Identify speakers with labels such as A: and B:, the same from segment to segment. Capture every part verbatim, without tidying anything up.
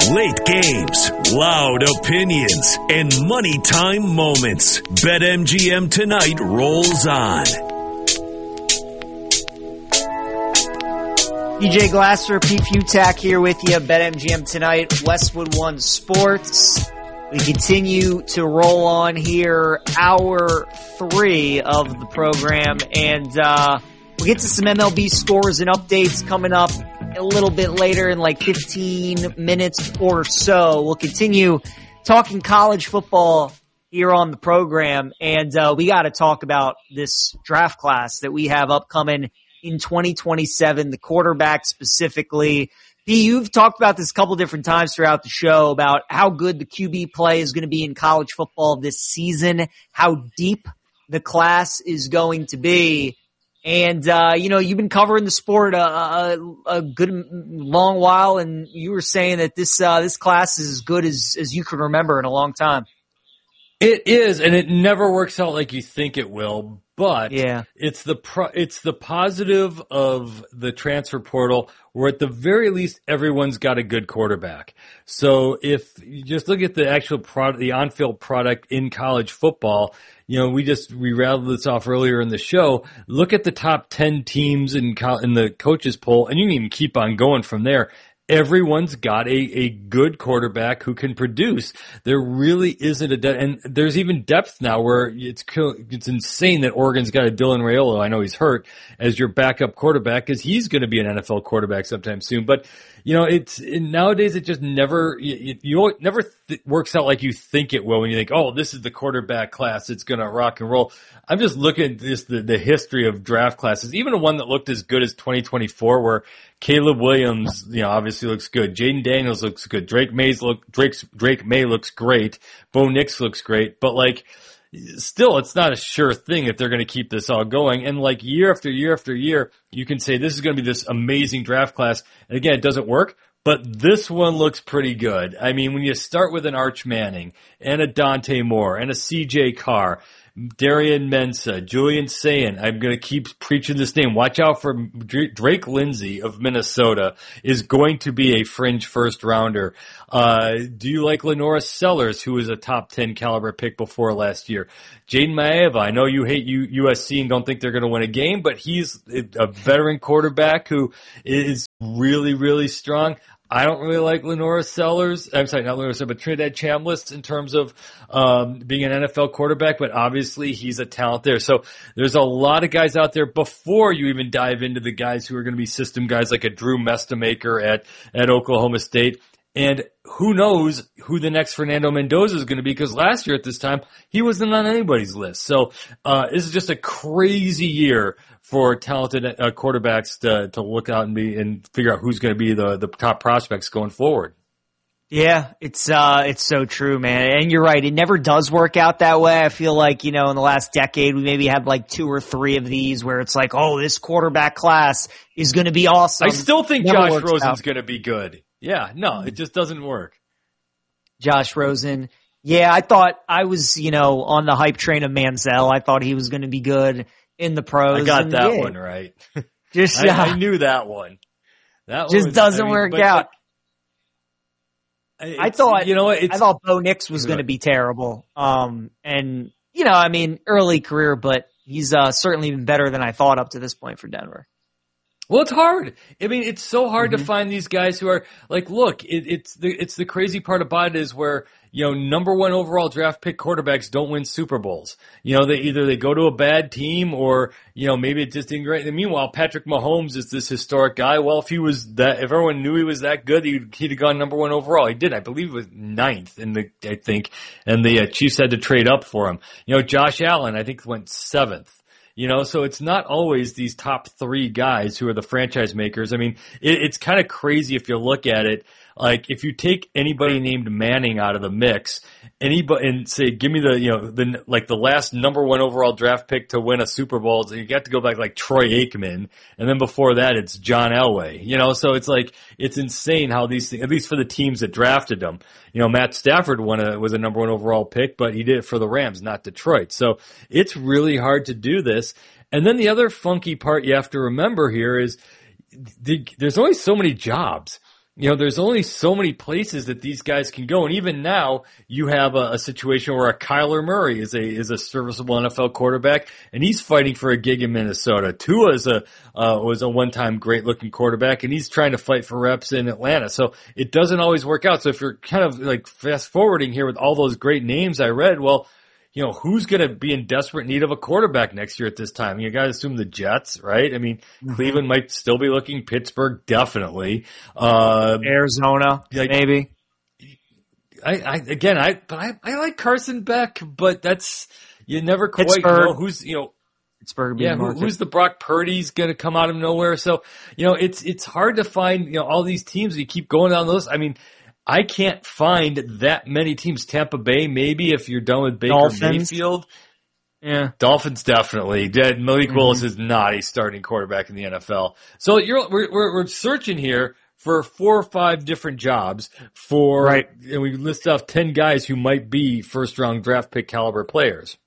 A: Late games, loud opinions, and money time moments. BetMGM Tonight rolls on.
B: D J Glasser, Pete Futak here with you. BetMGM Tonight, Westwood One Sports. We continue to roll on here, hour three of the program, and uh we'll get to some M L B scores and updates coming up a little bit later in like fifteen minutes or so. We'll continue talking college football here on the program, and uh we got to talk about this draft class that we have upcoming in twenty twenty-seven, the quarterback specifically. B, you've talked about this a couple different times throughout the show about how good the Q B play is going to be in college football this season, how deep the class is going to be. And, uh, you know, you've been covering the sport a, a, a good long while, and you were saying that this, uh, this class is as good as, as you can remember in a long time.
C: It is, and it never works out like you think it will, but
B: yeah. it's
C: the pro, it's the positive of the transfer portal where at the very least everyone's got a good quarterback. So if you just look at the actual product, the on-field product in college football, you know, we just, we rattled this off earlier in the show. Look at the top ten teams in, co- in the coaches poll, and you can even keep on going from there. Everyone's got a, a good quarterback who can produce. There really isn't a de- and there's even depth now where it's it's insane that Oregon's got a Dylan Raiola. I know he's hurt as your backup quarterback because he's going to be an N F L quarterback sometime soon. But you know, it's it, nowadays it just never you, you it never th- works out like you think it will when you think, oh, this is the quarterback class. It's going to rock and roll. I'm just looking at this the, the history of draft classes, even a one that looked as good as twenty twenty-four, where Caleb Williams, you know, obviously looks good. Jaden Daniels looks good. Drake May's look, Drake's, Drake May looks great. Bo Nix looks great. But like, still, it's not a sure thing if they're going to keep this all going. And like year after year after year, you can say this is going to be this amazing draft class. And again, it doesn't work, but this one looks pretty good. I mean, when you start with an Arch Manning and a Dante Moore and a C J Carr, Darian Mensah, Julian Sayin. I'm going to keep preaching this name. Watch out for Drake Lindsay of Minnesota is going to be a fringe first rounder. Uh, do you like Lenora Sellers, who was a top ten caliber pick before last year? Jaden Maeva. I know you hate U S C and don't think they're going to win a game, but he's a veteran quarterback who is really, really strong. I don't really like Lenora Sellers. I'm sorry, not Lenora Sellers, but Trinidad Chambliss in terms of um being an N F L quarterback, but obviously he's a talent there. So there's a lot of guys out there before you even dive into the guys who are going to be system guys like a Drew Mestamaker at, at Oklahoma State. And who knows who the next Fernando Mendoza is going to be, because last year at this time, he wasn't on anybody's list. So uh this is just a crazy year for talented uh, quarterbacks to to look out and be and figure out who's going to be the the top prospects going forward.
B: Yeah, it's uh it's so true, man. And you're right, it never does work out that way. I feel like, you know, in the last decade we maybe had like two or three of these where it's like, oh, this quarterback class is going to be awesome.
C: I still think
B: Never
C: Josh Rosen's
B: out.
C: going to be good. Yeah, no, it just doesn't work.
B: Josh Rosen. Yeah, I thought I was, you know, on the hype train of Manziel. I thought he was going to be good in the pros.
C: I got that
B: yeah.
C: one right.
B: Just
C: I,
B: uh,
C: I knew that one. That
B: just
C: one,
B: doesn't
C: I mean,
B: work
C: but,
B: out.
C: But
B: I thought,
C: you know what?
B: I thought Bo Nix was going to be terrible. Um, and you know, I mean, early career, but he's uh, certainly been better than I thought up to this point for Denver.
C: Well, it's hard. I mean, it's so hard
B: Mm-hmm.
C: to find these guys who are like, look, it, it's the it's the crazy part about it is where, you know, number one overall draft pick quarterbacks don't win Super Bowls. You know, they either they go to a bad team or, you know, maybe it just didn't great. And meanwhile, Patrick Mahomes is this historic guy. Well, if he was that, if everyone knew he was that good, he'd, he'd have gone number one overall. He did. I believe it was ninth in the, I think, and the uh, Chiefs had to trade up for him. You know, Josh Allen, I think went seventh. You know, so it's not always these top three guys who are the franchise makers. I mean, it, it's kind of crazy if you look at it. Like, if you take anybody named Manning out of the mix, anybody, and say, give me the, you know, the, like the last number one overall draft pick to win a Super Bowl, so you got to go back like Troy Aikman, and then before that it's John Elway, you know, so it's like, it's insane how these things, at least for the teams that drafted them, you know, Matt Stafford won a, was a number one overall pick, but he did it for the Rams, not Detroit. So it's really hard to do this. And then the other funky part you have to remember here is the, there's only so many jobs. you know, there's only so many places that these guys can go. And even now, you have a, a situation where a Kyler Murray is a is a serviceable N F L quarterback, and he's fighting for a gig in Minnesota. Tua is a, uh, was a one-time great-looking quarterback, and he's trying to fight for reps in Atlanta. So it doesn't always work out. So if you're kind of like fast-forwarding here with all those great names I read, well, you know, who's going to be in desperate need of a quarterback next year at this time? You got to assume the Jets, right? I mean, mm-hmm. Cleveland might still be looking. Pittsburgh, definitely. Uh,
B: Arizona, like, maybe.
C: I, I again, I but I, I like Carson Beck, but that's you never quite
B: Pittsburgh.
C: know who's you know.
B: Pittsburgh,
C: yeah, who, who's the Brock Purdy's going to come out of nowhere? So you know, it's it's hard to find you know all these teams. You keep going down those. I mean. I can't find that many teams. Tampa Bay, maybe if you're done with Baker
B: Dolphins.
C: Mayfield.
B: Yeah. Dolphins
C: definitely. Malik mm-hmm. Willis is not a starting quarterback in the N F L. So you're, we're, we're, we're searching here for four or five different jobs for,
B: right.
C: and we list off ten guys who might be first round draft pick caliber players.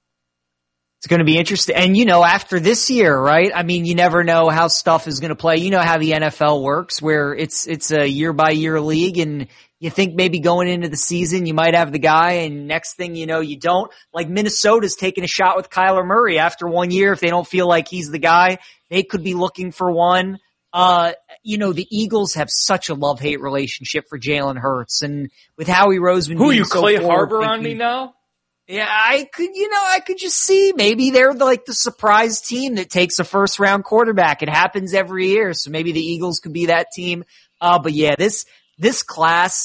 B: It's going to be interesting. And, you know, after this year, right? I mean, you never know how stuff is going to play. You know how the N F L works, where it's it's a year-by-year league, and you think maybe going into the season you might have the guy, and next thing you know, you don't. Like Minnesota's taking a shot with Kyler Murray after one year. If they don't feel like he's the guy, they could be looking for one. Uh, you know, the Eagles have such a love-hate relationship for Jalen Hurts, and with Howie Roseman
C: Who,
B: being
C: you
B: so
C: Clay
B: forward
C: Harbor
B: thinking,
C: on me now?
B: Yeah, I could, you know, I could just see maybe they're like the surprise team that takes a first round quarterback. It happens every year. So maybe the Eagles could be that team. Uh, but yeah, this, this class,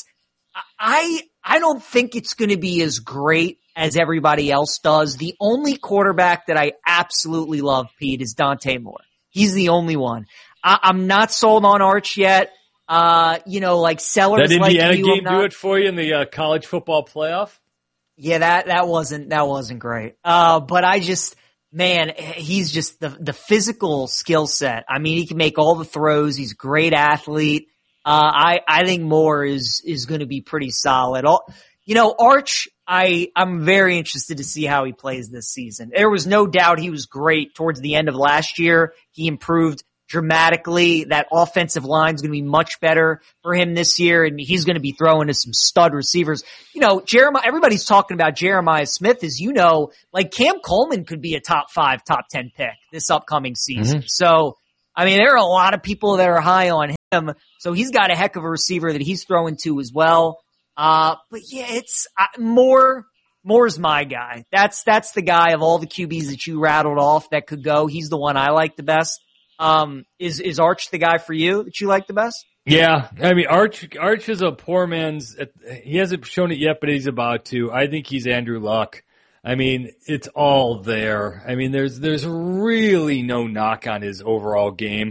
B: I, I don't think it's going to be as great as everybody else does. The only quarterback that I absolutely love, Pete, is Dante Moore. He's the only one. I, I'm not sold on Arch yet. Uh, you know, like Sellers.
C: That Indiana
B: like you,
C: game do it for you in the uh, college football playoff?
B: Yeah, that, that wasn't, that wasn't great. Uh, but I just, man, he's just the, the physical skill set. I mean, he can make all the throws. He's a great athlete. Uh, I, I think Moore is, is going to be pretty solid. All, you know, Arch, I, I'm very interested to see how he plays this season. There was no doubt he was great towards the end of last year. He improved dramatically. That offensive line is going to be much better for him this year, and he's going to be throwing to some stud receivers. You know, Jeremiah, everybody's talking about Jeremiah Smith, as you know, like Cam Coleman could be a top five, top ten pick this upcoming season. Mm-hmm. So, I mean, there are a lot of people that are high on him, so he's got a heck of a receiver that he's throwing to as well. Uh, but yeah, it's uh, Moore. Moore's my guy. That's, that's the guy of all the Q Bs that you rattled off that could go. He's the one I like the best. Um, is, is Arch the guy for you that you like the best?
C: Yeah. I mean, Arch, Arch is a poor man's, he hasn't shown it yet, but he's about to. I think he's Andrew Luck. I mean, it's all there. I mean, there's, there's really no knock on his overall game.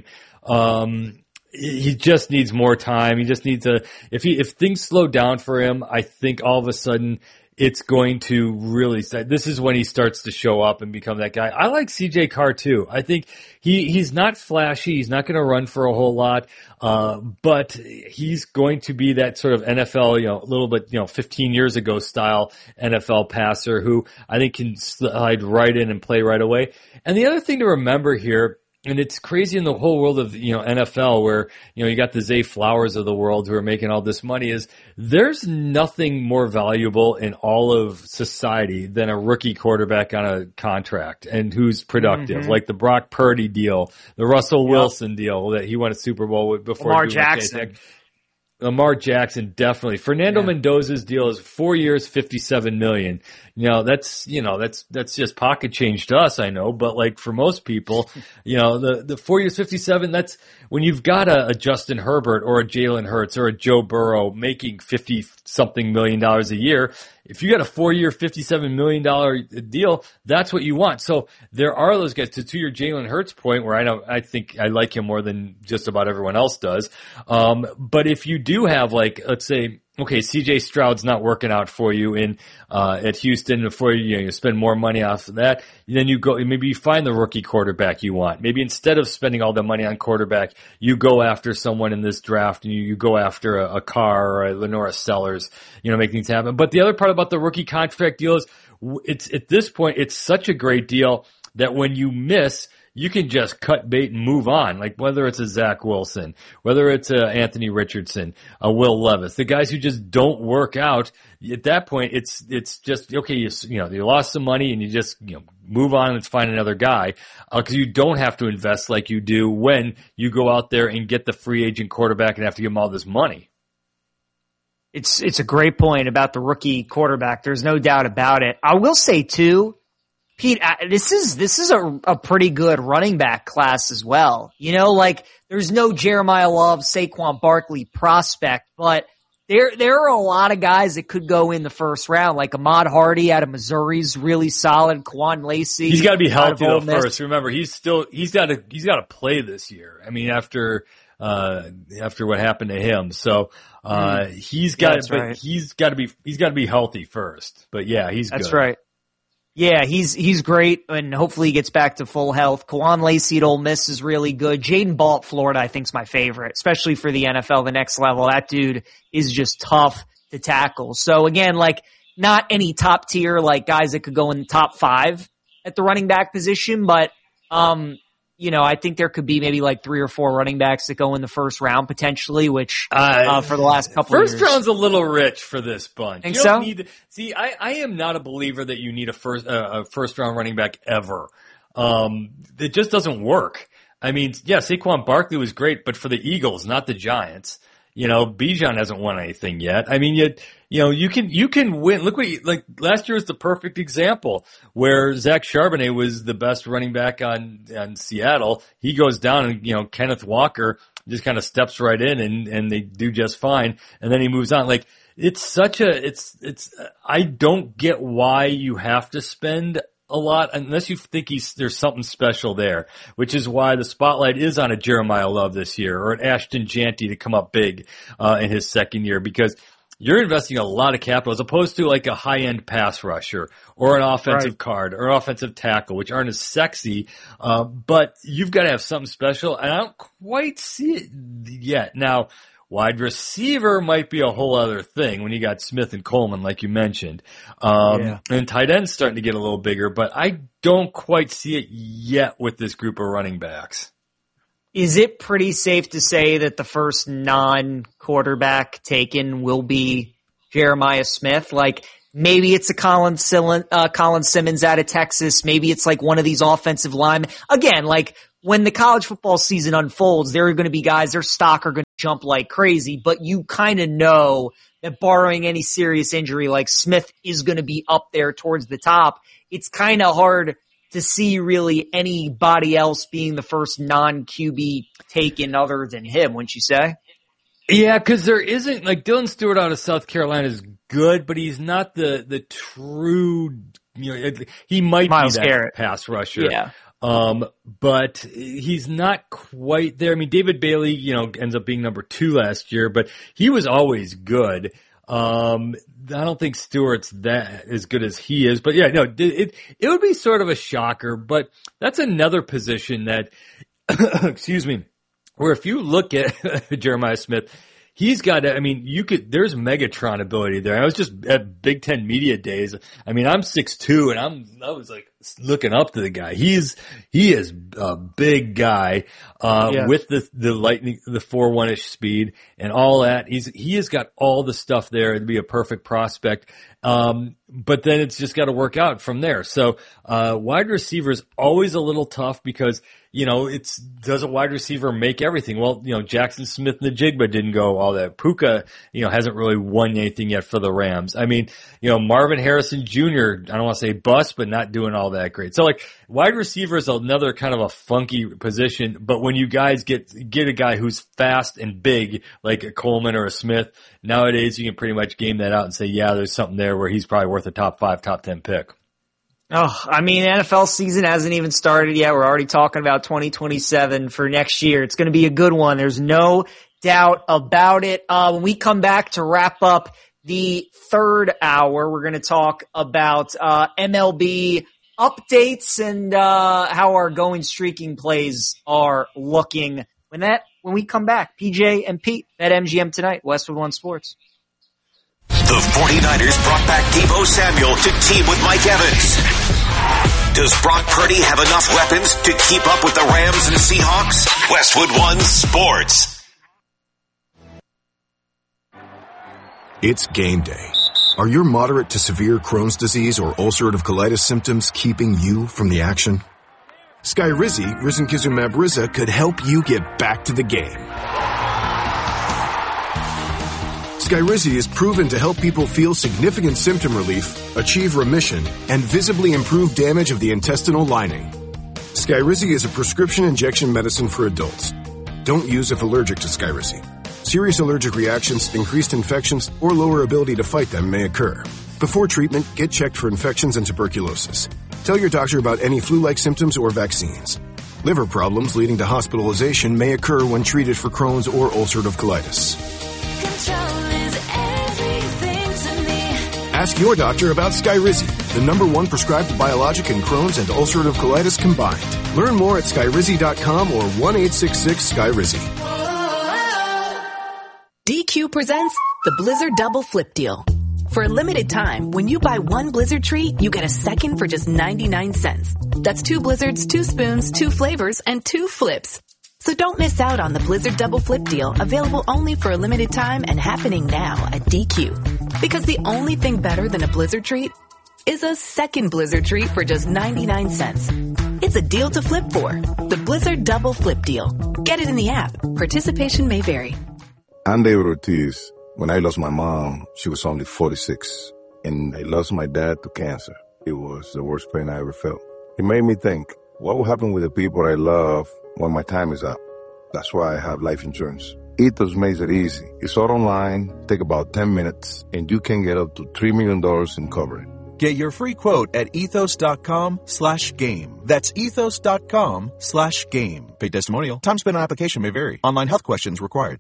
C: Um, he just needs more time. He just needs a, if he, if things slow down for him, I think all of a sudden it's going to really start. This is when he starts to show up and become that guy. I like C J Carr too. I think he, he's not flashy. He's not going to run for a whole lot. Uh, but he's going to be that sort of N F L, you know, a little bit, you know, fifteen years ago style N F L passer who I think can slide right in and play right away. And the other thing to remember here, and it's crazy in the whole world of, you know, N F L where, you know, you got the Zay Flowers of the world who are making all this money, is there's nothing more valuable in all of society than a rookie quarterback on a contract and who's productive. Mm-hmm. Like the Brock Purdy deal, the Russell yep. Wilson deal that he won a Super Bowl with before.
B: Lamar Jackson.
C: Lamar Jackson, definitely. Fernando
B: yeah.
C: Mendoza's deal is four years, fifty-seven million. You know, that's, you know, that's, that's just pocket change to us, I know, but like for most people, you know, the, the four years, fifty-seven, that's when you've got a, a Justin Herbert or a Jalen Hurts or a Joe Burrow making fifty something million dollars a year. If you got a four year, fifty-seven million dollars deal, that's what you want. So there are those guys. To, to your Jalen Hurts point, where I know, I think I like him more than just about everyone else does. Um, but if you do have like, let's say, okay, C J Stroud's not working out for you in, uh, at Houston before you, you know, you spend more money off of that. Then you go, maybe you find the rookie quarterback you want. Maybe instead of spending all the money on quarterback, you go after someone in this draft and you, you go after a, a Carr or a Lenora Sellers, you know, make things happen. But the other part about the rookie contract deal is it's, at this point, it's such a great deal that when you miss, you can just cut bait and move on. Like whether it's a Zach Wilson, whether it's a Anthony Richardson, a Will Levis, the guys who just don't work out. At that point, it's it's just okay. You you know you lost some money and you just you know move on and let's find another guy because uh, you don't have to invest like you do when you go out there and get the free agent quarterback and have to give him all this money.
B: It's it's a great point about the rookie quarterback. There's no doubt about it. I will say too, Pete, this is this is a, a pretty good running back class as well. You know, like there's no Jeremiah Love, Saquon Barkley prospect, but there there are a lot of guys that could go in the first round. Like Ahmad Hardy out of Missouri's really solid. Quan Lacey.
C: He's got to be healthy though first. Remember, he's still he's got to he's got to play this year. I mean, after uh after what happened to him, so. Uh, he's got, yeah, but right. he's got to be, he's got to be healthy first. But yeah, he's
B: that's
C: good.
B: right. Yeah, he's he's great, and hopefully he gets back to full health. Quan Lacey at Ole Miss is really good. Jaden Ball at Florida, I think, is my favorite, especially for the N F L, the next level. That dude is just tough to tackle. So again, like not any top tier, like guys that could go in the top five at the running back position, but um. You know, I think there could be maybe like three or four running backs that go in the first round potentially, which uh, uh for the last couple
C: first
B: of years.
C: First round's a little rich for this bunch.
B: Think
C: you don't
B: so?
C: Need, see, I, I am not a believer that you need a first uh, a first round running back ever. Um, it just doesn't work. I mean, yeah, Saquon Barkley was great, but for the Eagles, not the Giants. You know, Bijan hasn't won anything yet. I mean, you, you know, you can, you can win. Look what you, like last year was the perfect example where Zach Charbonnet was the best running back on, on Seattle. He goes down and, you know, Kenneth Walker just kind of steps right in and, and they do just fine. And then he moves on. Like it's such a, it's, it's, I don't get why you have to spend a lot unless you think he's there's something special there, which is why the spotlight is on a Jeremiah Love this year or an Ashton Janty to come up big uh in his second year because you're investing a lot of capital as opposed to like a high-end pass rusher or an offensive right. guard or an offensive tackle, which aren't as sexy, uh, but you've got to have something special, and I don't quite see it yet. Now, wide receiver might be a whole other thing when you got Smith and Coleman, like you mentioned. Um, yeah. And tight end's starting to get a little bigger, but I don't quite see it yet with this group of running backs.
B: Is it pretty safe to say that the first non-quarterback taken will be Jeremiah Smith? Like, maybe it's a Colin, Sil- uh, Colin Simmons out of Texas. Maybe it's like one of these offensive linemen. Again, like, when the college football season unfolds, there are going to be guys, their stock are going to jump like crazy, but you kind of know that barring any serious injury, like Smith is going to be up there towards the top. It's kind of hard to see really anybody else being the first non-Q B taken other than him, wouldn't you say?
C: Yeah, because there isn't, like Dylan Stewart out of South Carolina is good, but he's not the, the true, you know, he might
B: Myles
C: be that
B: Garrett.
C: pass rusher.
B: Yeah.
C: Um, but he's not quite there. I mean, David Bailey, you know, ends up being number two last year, but he was always good. Um, I don't think Stewart's that as good as he is, but yeah, no, it, it, it would be sort of a shocker, but that's another position that, excuse me, where if you look at Jeremiah Smith, he's got, I mean, you could, there's Megatron ability there. I was just at Big Ten Media Days. I mean, I'm six two and I'm, I was like looking up to the guy. He's, he is a big guy, uh, yeah. with the, the lightning, the four one-ish speed and all that. He's, he has got all the stuff there to be a perfect prospect. Um, but then it's just got to work out from there. So, uh, wide receiver is always a little tough because, you know, it's, does a wide receiver make everything? Well, you know, Jackson Smith and Najigba didn't go all that. Puka, you know, hasn't really won anything yet for the Rams. I mean, you know, Marvin Harrison Junior, I don't want to say bust, but not doing all that great. So like, wide receiver is another kind of a funky position, but when you guys get, get a guy who's fast and big, like a Coleman or a Smith, nowadays you can pretty much game that out and say, yeah, there's something there where he's probably worth a top five, top ten pick.
B: Oh, I mean, N F L season hasn't even started yet. We're already talking about twenty twenty-seven for next year. It's going to be a good one. There's no doubt about it. Uh, when we come back to wrap up the third hour, we're going to talk about, uh, M L B updates and, uh, how our going streaking plays are looking. When that, when we come back, P J and Pete at M G M Tonight, Westwood One Sports.
A: The 49ers brought back Deebo Samuel to team with Mike Evans. Does Brock Purdy have enough weapons to keep up with the Rams and Seahawks? Westwood One Sports.
D: It's game day. Are your moderate to severe Crohn's disease or ulcerative colitis symptoms keeping you from the action? Skyrizi, risankizumab Riza, could help you get back to the game. Skyrizi is proven to help people feel significant symptom relief, achieve remission, and visibly improve damage of the intestinal lining. Skyrizi is a prescription injection medicine for adults. Don't use if allergic to Skyrizi. Serious allergic reactions, increased infections, or lower ability to fight them may occur. Before treatment, get checked for infections and tuberculosis. Tell your doctor about any flu-like symptoms or vaccines. Liver problems leading to hospitalization may occur when treated for Crohn's or ulcerative colitis. Ask your doctor about Skyrizi, the number one prescribed biologic in Crohn's and ulcerative colitis combined. Learn more at skyrizi dot com or one eight six six Skyrizi.
E: D Q presents the Blizzard Double Flip Deal. For a limited time, when you buy one Blizzard treat, you get a second for just ninety-nine cents. That's two Blizzards, two spoons, two flavors, and two flips. So don't miss out on the Blizzard Double Flip Deal, available only for a limited time and happening now at D Q. Because the only thing better than a Blizzard treat is a second Blizzard treat for just ninety-nine cents. It's a deal to flip for. The Blizzard Double Flip Deal. Get it in the app. Participation may vary.
F: I'm David Ortiz. When I lost my mom, she was only forty-six. And I lost my dad to cancer. It was the worst pain I ever felt. It made me think, what will happen with the people I love when my time is up? That's why I have life insurance. Ethos makes it easy. It's all online, take about ten minutes, and you can get up to three million dollars in coverage.
G: Get your free quote at ethos.com slash game. That's ethos.com slash game. Paid testimonial. Time spent on application may vary. Online health questions required.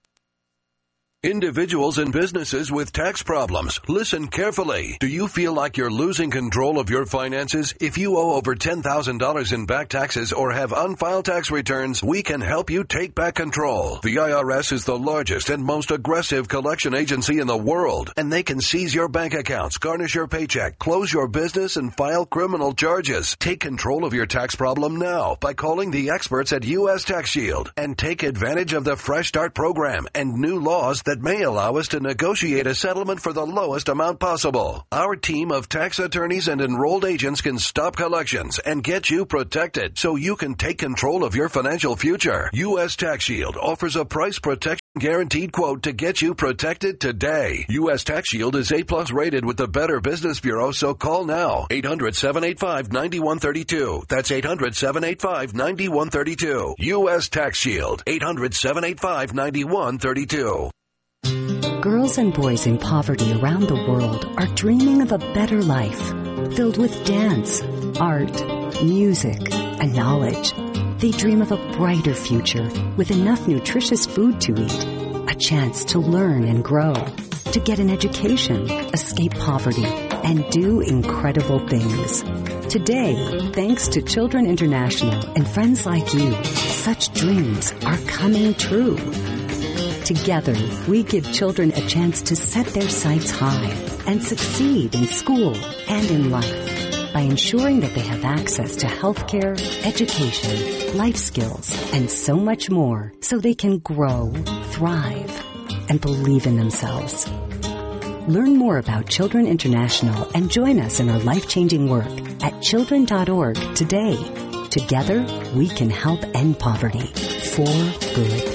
H: Individuals and businesses with tax problems, listen carefully. Do you feel like you're losing control of your finances? If you owe over ten thousand dollars in back taxes or have unfiled tax returns, we can help you take back control. The I R S is the largest and most aggressive collection agency in the world, and they can seize your bank accounts, garnish your paycheck, close your business, and file criminal charges. Take control of your tax problem now by calling the experts at U S Tax Shield and take advantage of the Fresh Start program and new laws that that may allow us to negotiate a settlement for the lowest amount possible. Our team of tax attorneys and enrolled agents can stop collections and get you protected so you can take control of your financial future. U S Tax Shield offers a price protection guaranteed quote to get you protected today. U S Tax Shield is A plus rated with the Better Business Bureau, so call now. eight hundred, seven eight five, nine one three two. That's eight hundred, seven eight five, nine one three two. U S Tax Shield. eight hundred, seven eight five, nine one three two.
I: Girls and boys in poverty around the world are dreaming of a better life, filled with dance, art, music, and knowledge. They dream of a brighter future with enough nutritious food to eat, a chance to learn and grow, to get an education, escape poverty, and do incredible things. Today, thanks to Children International and friends like you, such dreams are coming true. Together, we give children a chance to set their sights high and succeed in school and in life by ensuring that they have access to healthcare, education, life skills, and so much more so they can grow, thrive, and believe in themselves. Learn more about Children International and join us in our life-changing work at children dot org today. Together, we can help end poverty for good.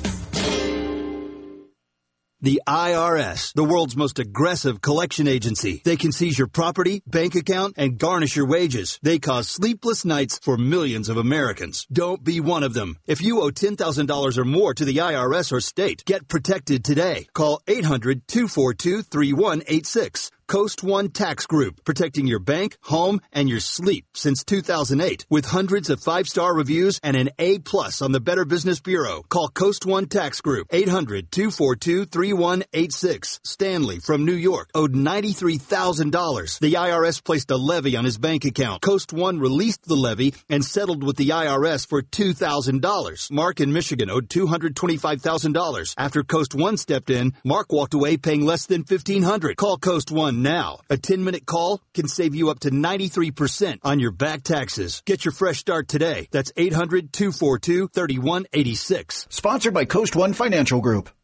J: The I R S, the world's most aggressive collection agency. They can seize your property, bank account, and garnish your wages. They cause sleepless nights for millions of Americans. Don't be one of them. If you owe ten thousand dollars or more to the I R S or state, get protected today. Call eight hundred, two four two, three one eight six. Coast One Tax Group, protecting your bank, home, and your sleep since two thousand eight. With hundreds of five-star reviews and an A plus on the Better Business Bureau. Call Coast One Tax Group, eight hundred, two four two, three one eight six. Stanley from New York owed ninety-three thousand dollars. The I R S placed a levy on his bank account. Coast One released the levy and settled with the I R S for two thousand dollars. Mark in Michigan owed two hundred twenty-five thousand dollars. After Coast One stepped in, Mark walked away paying less than fifteen hundred dollars. Call Coast One one now. A ten-minute call can save you up to ninety-three percent on your back taxes. Get your fresh start today. That's eight hundred, two four two, three one eight six.
K: Sponsored by Coast One Financial Group.